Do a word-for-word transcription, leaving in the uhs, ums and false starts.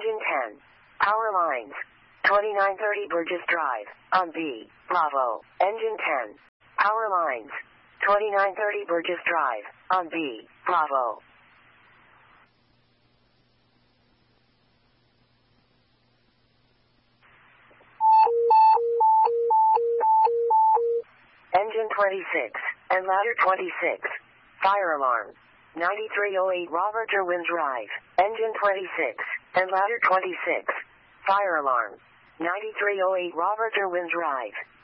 Engine ten. Power lines. twenty-nine thirty Burgess Drive, on B, Bravo. Engine ten. Power lines. twenty-nine thirty Burgess Drive, on B, Bravo. Engine twenty-six, and ladder twenty-six. Fire alarm. ninety-three oh eight Robert Derwin Drive. Engine twenty-six, and ladder twenty-six. Fire alarm. ninety-three oh eight Robert Derwin Drive.